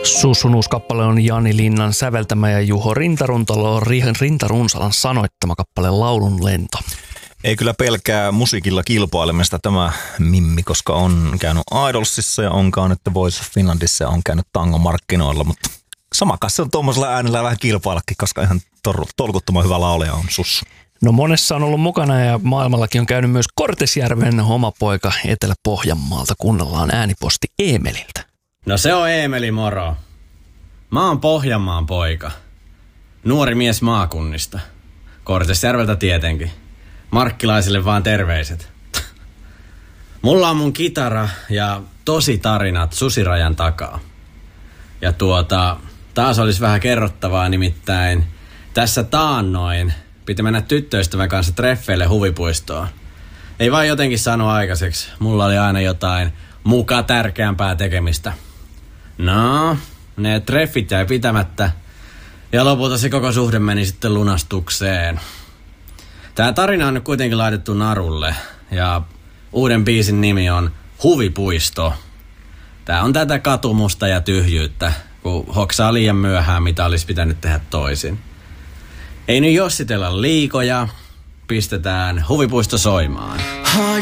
Sussunuus-kappale on Jani Linnan säveltämä ja Juho Rintarunsalan sanoittama kappale Laulun lento. Ei kyllä pelkää musiikilla kilpailemista tämä Mimmi, koska on käynyt Idolsissa ja on käynyt Voice of Finlandissa ja on käynyt tangomarkkinoilla, mutta sama kanssa on tuommoisella äänellä vähän kilpaillakin, koska ihan tolkuttoman hyvä laulaja on Sussu. No monessa on ollut mukana ja maailmallakin on käynyt myös Kortesjärven oma poika Etelä-Pohjanmaalta. Kuunnellaan ääniposti Eemeliltä. No se on Eemeli, moro. Mä oon Pohjanmaan poika. Nuori mies maakunnista. Kortesjärveltä tietenkin. Markkilaisille vaan terveiset. Mulla on mun kitara ja tosi tarinat susirajan takaa. Ja taas olisi vähän kerrottavaa, nimittäin tässä taannoin piti mennä tyttöystävän kanssa treffeille huvipuistoon. Ei vaan jotenkin saanut aikaiseksi. Mulla oli aina jotain muka tärkeämpää tekemistä. No, ne treffit jäi pitämättä ja lopulta se koko suhde meni sitten lunastukseen. Tää tarina on nyt kuitenkin laitettu narulle ja uuden biisin nimi on Huvipuisto. Tää on tätä katumusta ja tyhjyyttä, kun hoksaa liian myöhään, mitä olisi pitänyt tehdä toisin. Ei nyt jossitella liikoja, pistetään Huvipuisto soimaan.